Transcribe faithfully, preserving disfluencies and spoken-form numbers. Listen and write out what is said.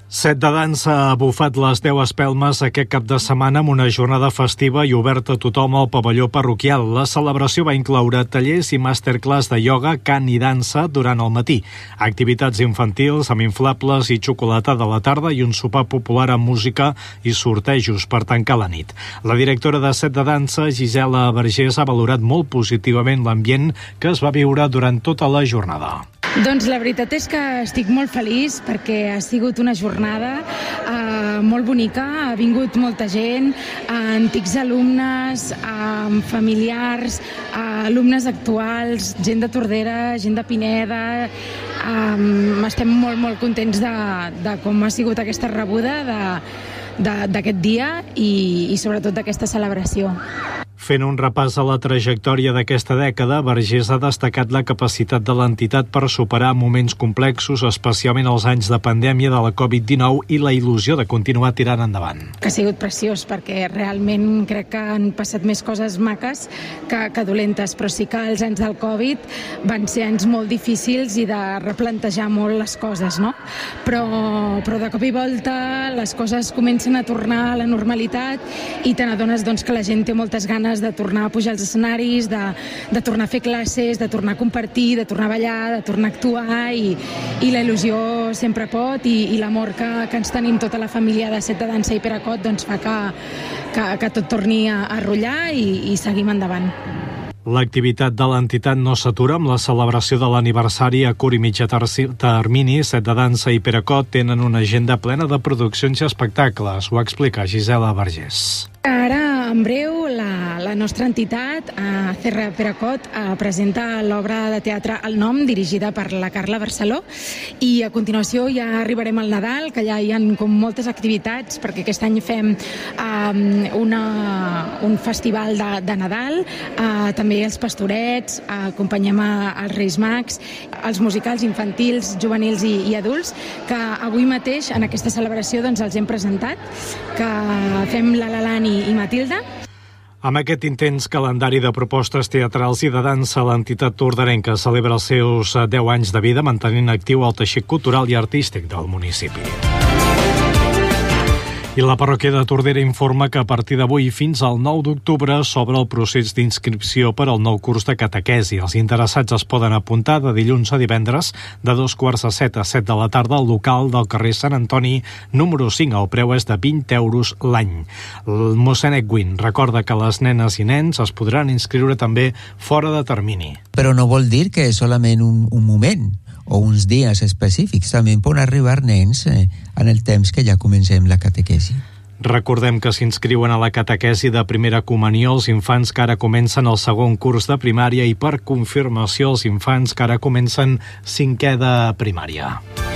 Set de dansa ha bufat les deu espelmes aquest cap de setmana amb una jornada festiva i oberta a tothom al pavelló parroquial. La celebració va incloure tallers i masterclass de ioga, cant i dansa durant el matí, activitats infantils amb inflables i xocolata de la tarda i un sopar popular amb música i sortejos per tancar la nit. La directora de Set de dansa, Gisela Vergés, ha valorat molt positivament l'ambient que es va viure durant tota la jornada. Doncs la veritat és que estic molt feliç perquè ha sigut una jornada eh, molt bonica, ha vingut molta gent, eh, antics alumnes, eh, familiars, eh, alumnes actuals, gent de Tordera, gent de Pineda. Eh, estem molt, molt contents de, de com ha sigut aquesta rebuda de, de, d'aquest dia i, i sobretot d'aquesta celebració. Fent un repàs a la trajectòria d'aquesta dècada, Vergés ha destacat la capacitat de l'entitat per superar moments complexos, especialment els anys de pandèmia de la covid dinou i la il·lusió de continuar tirant endavant. Que ha sigut preciós perquè realment crec que han passat més coses maques que, que dolentes, però sí que els anys del Covid van ser anys molt difícils i de replantejar molt les coses, no? Però, però de cop i volta les coses comencen a tornar a la normalitat i te n'adones doncs, que la gent té moltes ganes de tornar a pujar als escenaris, de, de tornar a fer classes, de tornar a compartir, de tornar a ballar, de tornar a actuar i, i la il·lusió sempre pot i, i l'amor que, que ens tenim tota la família de Set de dansa i Peracot doncs fa que, que, que tot torni a, a rotllar i, i seguim endavant. L'activitat de l'entitat no s'atura amb la celebració de l'aniversari a curt i mitjà termini. Set de dansa i Peracot tenen una agenda plena de produccions i espectacles. Ho explica Gisela Vergés. Ara, en breu, la, la nostra entitat, eh, C R Peracot, eh, presenta l'obra de teatre El Nom, dirigida per la Carla Barceló, i a continuació ja arribarem al Nadal, que ja hi ha com moltes activitats, perquè aquest any fem eh, una, un festival de, de Nadal, eh, també els pastorets, eh, acompanyem a, als Reis Mags, els musicals infantils, juvenils i, i adults, que avui mateix en aquesta celebració doncs, els hem presentat, que fem La La Land i Matilda. Amb aquest intens calendari de propostes teatrals i de dansa, l'entitat tordarenca celebra els seus deu anys de vida mantenint actiu el teixit cultural i artístic del municipi. I la parròquia de Tordera informa que a partir d'avui fins al nou d'octubre s'obre el procés d'inscripció per al nou curs de catequesi. Els interessats es poden apuntar de dilluns a divendres de dos quarts a set a set de la tarda al local del carrer Sant Antoni número cinc. El preu és de vint euros l'any. El mossèn Edwin recorda que les nenes i nens es podran inscriure també fora de termini. Però no vol dir que és solament un, un moment o uns dies específics. També poden arribar nens eh, en el temps que ja comencem la catequesi. Recordem que s'inscriuen a la catequesi de primera comunió els infants que ara comencen el segon curs de primària i per confirmació els infants que ara comencen cinquè de primària.